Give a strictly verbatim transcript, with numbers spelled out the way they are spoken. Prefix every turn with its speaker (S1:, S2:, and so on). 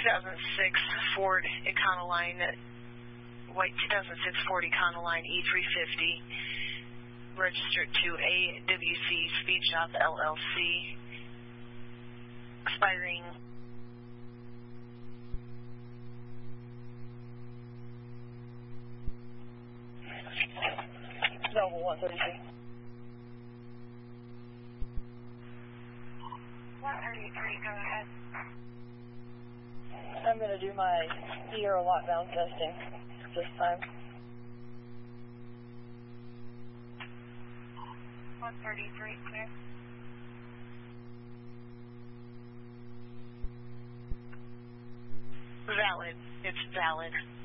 S1: two thousand six Ford Econoline, white two thousand six Ford Econoline E three fifty, registered to A W C Speed Shop L L C, expiring
S2: Noble one thirty-two.
S3: one thirty-three, go ahead.
S2: I'm going to do my Sierra lockdown testing this time.
S3: one thirty-three, clear.
S1: valid. It's valid.